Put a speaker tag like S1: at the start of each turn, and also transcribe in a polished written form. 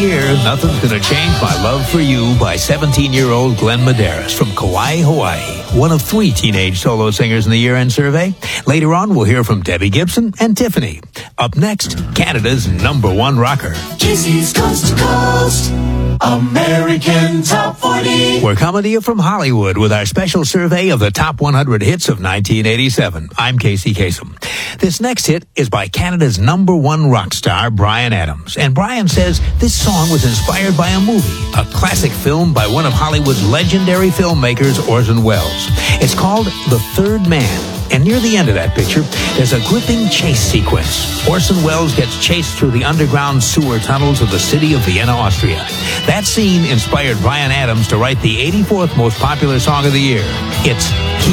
S1: year, Nothing's Gonna Change My Love for You by 17-year-old Glenn Medeiros from Kauai, Hawaii. One of 3 teenage solo singers in the year-end survey. Later on, we'll hear from Debbie Gibson and Tiffany. Up next, Canada's #1 rocker.
S2: JC's Coast to Coast, American Top 40.
S1: We're coming to you from Hollywood with our special survey of the top 100 hits of 1987. I'm Casey Kasem. This next hit is by Canada's #1 rock star, Bryan Adams. And Bryan says this song was inspired by a movie, a classic film by one of Hollywood's legendary filmmakers, Orson Welles. It's called The Third Man. And near the end of that picture, there's a gripping chase sequence. Orson Welles gets chased through the underground sewer tunnels of the city of Vienna, Austria. That scene inspired Bryan Adams to write the 84th most popular song of the year. It's